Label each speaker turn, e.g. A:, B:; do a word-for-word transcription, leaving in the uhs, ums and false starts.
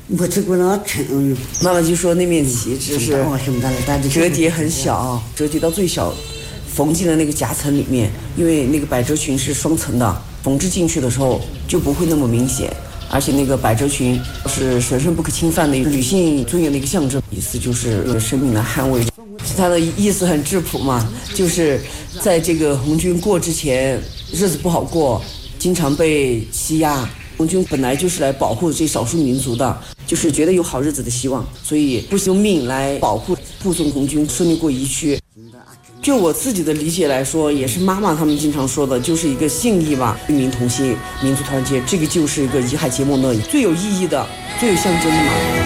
A: 我这个那称，
B: 妈妈就说那面旗只是折叠很小，折叠到最小，缝进了那个夹层里面，因为那个百褶裙是双层的，缝制进去的时候就不会那么明显。而且那个百褶裙是神圣不可侵犯的女性尊严的一个象征，意思就是用生命来捍卫。它的意思很质朴嘛，就是在这个红军过之前，日子不好过，经常被欺压。红军本来就是来保护这少数民族的，就是觉得有好日子的希望，所以不惜用命来保护护送红军顺利过疫区。就我自己的理解来说，也是妈妈他们经常说的，就是一个信义吧，与民同心，民族团结，这个就是一个遗海结盟的最有意义的、最有象征的嘛。